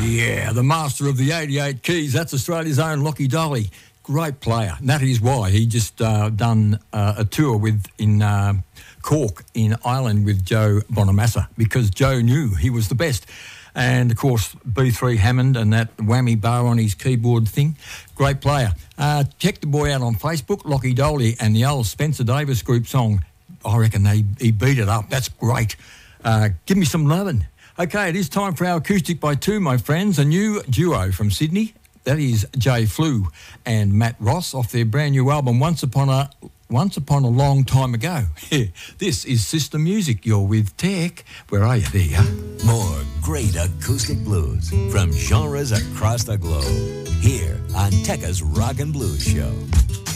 Yeah, the master of the 88 keys. That's Australia's own Lockie Dolly. Great player. And that is why he just done a tour in Cork in Ireland with Joe Bonamassa, because Joe knew he was the best. And, of course, B3 Hammond and that whammy bar on his keyboard thing. Great player. Check the boy out on Facebook, Lockie Dolly, and the old Spencer Davis group song. I reckon he beat it up. That's great. Give me some lovin'. Okay, it is time for our Acoustic by Two, my friends. A new duo from Sydney. That is Jay Flew and Matt Ross off their brand new album, Once Upon a Long Time Ago. This is System Music. You're with Tech. Where are you? There you are. More great acoustic blues from genres across the globe. Here on Tekka's Rock and Blues Show.